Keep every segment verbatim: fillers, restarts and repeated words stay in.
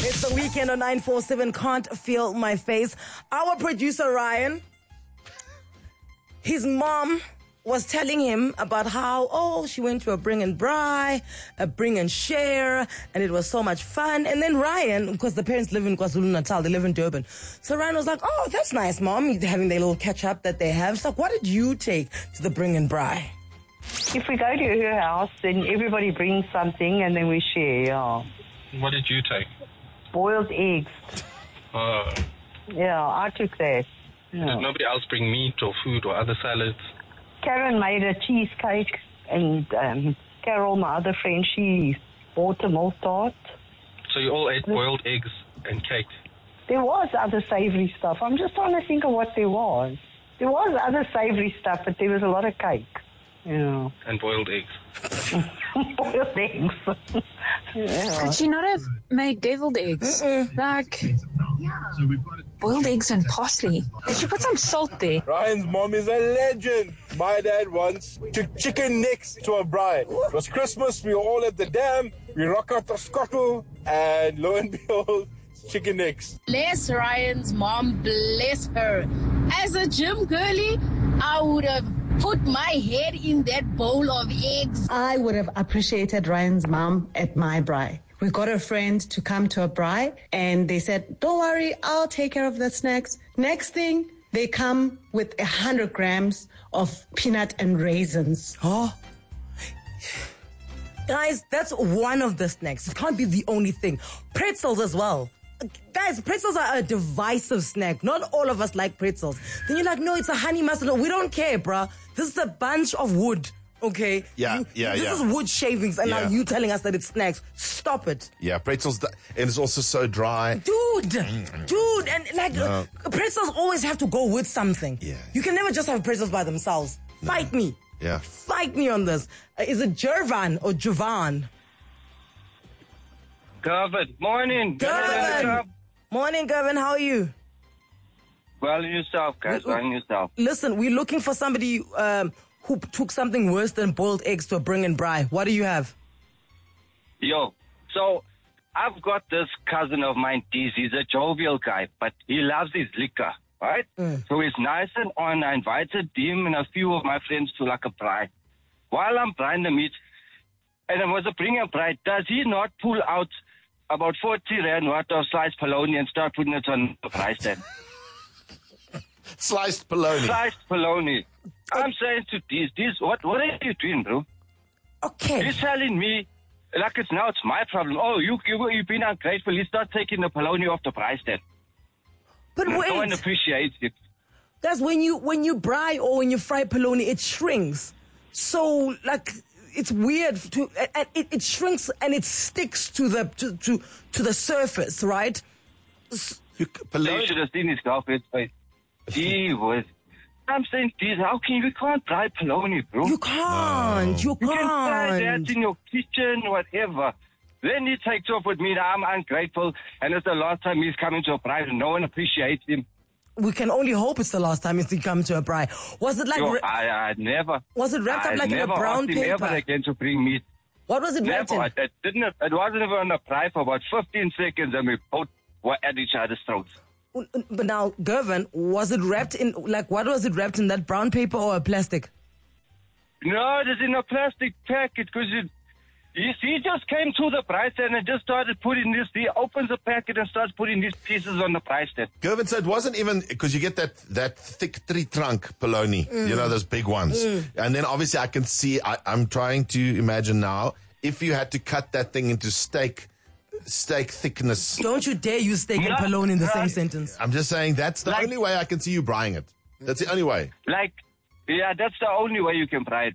It's the weekend on nine four seven. Can't feel my face. Our producer, Ryan, his mom was telling him about how, oh, she went to a bring and bri, a bring and share, and it was so much fun. And then Ryan, because the parents live in KwaZulu-Natal, they live in Durban. So Ryan was like, oh, that's nice, Mom, having their little catch-up that they have. So what did you take to the bring and bri? If we go to her house, then everybody brings something and then we share, yeah. What did you take? Boiled eggs. Uh, Yeah, I took that. Yeah. Did nobody else bring meat or food or other salads? Karen made a cheesecake, and um, Carol, my other friend, she bought a milk tart. So you all ate boiled eggs and cake? There was other savory stuff. I'm just trying to think of what there was. There was other savory stuff, but there was a lot of cake. Yeah. And boiled eggs? Boiled eggs. Yeah. Could she not have made deviled eggs? Mm-mm. Like boiled eggs and parsley. Did she put some salt there? Ryan's mom is a legend. My dad once took chicken necks to a bride. It was Christmas. We were all at the dam. We rock out the scuttle, and lo and behold, chicken necks. Bless Ryan's mom, bless her. As a gym girly, I would have put my head in that bowl of eggs. I would have appreciated Ryan's mom at my braai. We got a friend to come to a braai, and they said, don't worry, I'll take care of the snacks. Next thing, they come with a hundred grams of peanut and raisins. Oh. Guys, that's one of the snacks. It can't be the only thing. Pretzels as well. Guys, pretzels are a divisive snack. Not all of us like pretzels. Then you're like, no, it's a honey mustard. No, we don't care, bruh. This is a bunch of wood, okay? Yeah, you, yeah, this yeah. This is wood shavings, and Yeah. now you telling us that it's snacks. Stop it. Yeah, pretzels, th- and it's also so dry. Dude, dude, and like, No. uh, pretzels always have to go with something. Yeah. You can never just have pretzels by themselves. Fight me. Yeah. Fight me on this. Uh, is it Jervan or Javan? Gavin, morning. Gavin. Morning, Gavin. How are you? Well, yourself, guys. Well, yourself. Listen, we're looking for somebody um, who took something worse than boiled eggs to a bring and bri. What do you have? Yo, so I've got this cousin of mine, Deez. He's a jovial guy, but he loves his liquor, right? Mm. So he's nice and on. I invited him and a few of my friends to like a braai. While I'm frying the meat, and it was a bring and bri, does he not pull out about forty rand worth of sliced polony and start putting it on the price stand? Sliced polony. Sliced polony. I'm saying to Deez, Deez, what, what are you doing, bro? Okay. He's telling me, like it's now it's my problem. Oh, you, you, you've been ungrateful. You start taking the polony off the price stand. But No wait. one appreciates it. Guys, when you when you bri or when you fry polony, it shrinks. So, like, it's weird to and it, it shrinks and it sticks to the to to, to the surface, right? S- You, So you should have seen his girlfriend's face. He was. I'm saying, Deez, how can you, you can't fry polony, bro? You can't. You You can fry can't. that in your kitchen, whatever. Then he takes off with me. I'm ungrateful, and it's the last time he's coming to a bride, and no one appreciates him. We can only hope it's the last time he come to a bri. Was it like? Yo, ra- I, I never. Was it wrapped up I like in a never brown asked him paper? ever again to bring meat. What was it wrapped Never. in? It didn't. It wasn't even on the fry for about fifteen seconds, and we both were at each other's throats. But now, Gervin, was it wrapped in, like, what was it wrapped in, that brown paper or a plastic? No, it is in a plastic packet because it. He, he just came to the price stand and just started putting this. He opens the packet and starts putting these pieces on the price stand. Gervin, so it wasn't even, because you get that, that thick tree trunk polony, Mm. you know, those big ones. And then obviously I can see, I, I'm trying to imagine now, if you had to cut that thing into steak, steak thickness. Don't you dare use steak and No, polony in the same right. sentence. I'm just saying that's the Like- only way I can see you brying it. That's the only way. Like, yeah, that's the only way you can fry it.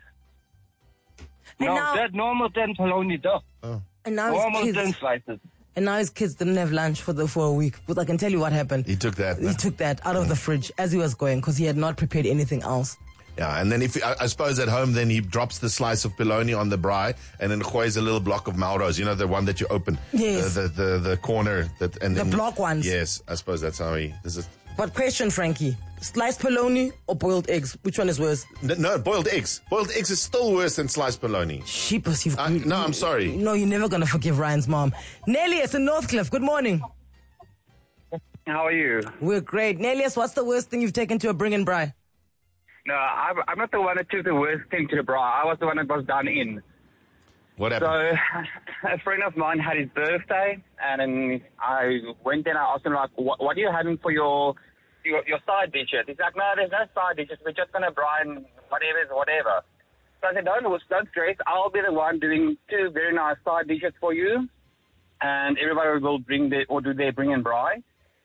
And No, now- that normal ten polony though. And now Normal his ten kids, slices. and now his kids didn't have lunch for the for a week. But I can tell you what happened. He took that. He took that out of the fridge as he was going because he had not prepared anything else. Yeah, and then if I, I suppose at home, then he drops the slice of polony on the braai and then goois a little block of Melrose. You know, the one that you open. Yes. The the the, the corner that and The then, block ones. Yes, I suppose that's how he. This is But question, Frankie. Sliced bologna or boiled eggs? Which one is worse? No, no, boiled eggs. Boiled eggs is still worse than sliced bologna. Sheepers, you've... Uh, no, I'm sorry. No, you're never going to forgive Ryan's mom. Nelius in Northcliffe, good morning. How are you? We're great. Nelius, what's the worst thing you've taken to a bring and bri? No, I'm, I'm not the one that took the worst thing to the bra. I was the one that was done in. What happened? So, a friend of mine had his birthday, and then I went in and I asked him, like, what, what are you having for your, your your side dishes? He's like, no, there's no side dishes. We're just going to brine whatever is whatever. So I said, don't, don't stress. I'll be the one doing two very nice side dishes for you, and everybody will bring their, or do their bring and brine.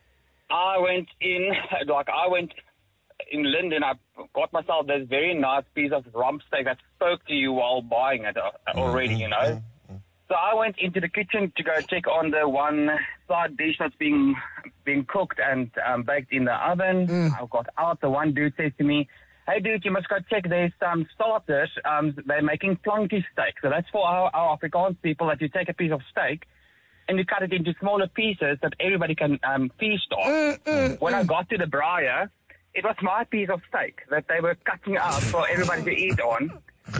I went in, like, I went in Linden, I got myself this very nice piece of rump steak that spoke to you while buying it already, you know. So I went into the kitchen to go check on the one side dish that's being being cooked and um, baked in the oven. Mm. I got out. The one dude says to me, hey, dude, you must go check. There's some starters. Um, they're making plonky steak. So that's for our, our Afrikaans people, that you take a piece of steak and you cut it into smaller pieces that everybody can um, feast on. Mm, mm, when mm. I got to the braaier, it was my piece of steak that they were cutting up for everybody to eat on.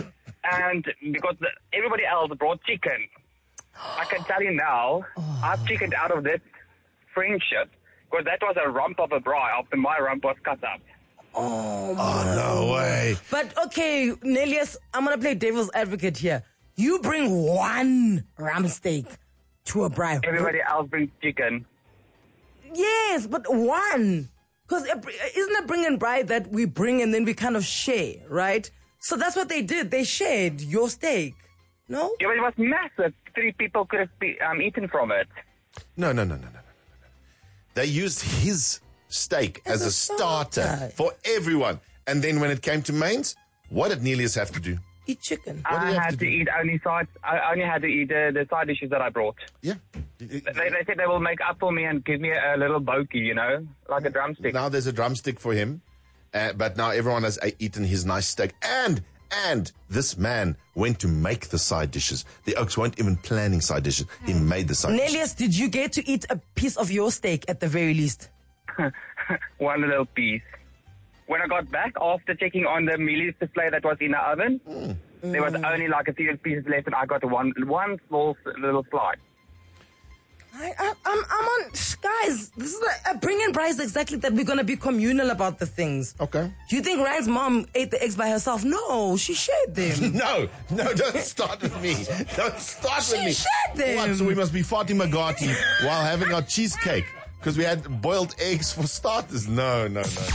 And because the, everybody else brought chicken, I can tell you now, oh. I've chickened out of this friendship because that was a rump of a braai after my rump was cut up. Oh, oh no way. But okay, Nelius, I'm going to play devil's advocate here. You bring one rump steak to a braai. Everybody else brings chicken. Yes, but one. Because isn't it bring and braai that we bring and then we kind of share, right? So that's what they did. They shared your steak. No? Yeah, but it was massive. Three people could have be, um, eaten from it. No, no, no, no, no, no, no. They used his steak as, as a, a starter, starter for everyone. And then when it came to mains, what did Nelius have to do? Eat chicken. What I had to, to eat only side. I only had to eat uh, the side dishes that I brought. Yeah. They, they said they will make up for me and give me a, a little bokey, you know, like a drumstick. Now there's a drumstick for him, uh, but now everyone has uh, eaten his nice steak. And, and this man went to make the side dishes. The Oaks weren't even planning side dishes. He made the side Nelius, dishes. Nelius, did you get to eat a piece of your steak at the very least? One little piece. When I got back after checking on the mealies display that was in the oven, mm. there was only like a few pieces left, and I got one one small little slice. I, I, I'm, I'm on, guys, this is a, a bring and prize exactly that we're going to be communal about the things. Okay. Do you think Ryan's mom ate the eggs by herself? No, she shared them. no, no, don't start with me. Don't start she with me. She shared them. What, so we must be Fatima Ghati while having our cheesecake because we had boiled eggs for starters? No, no, no.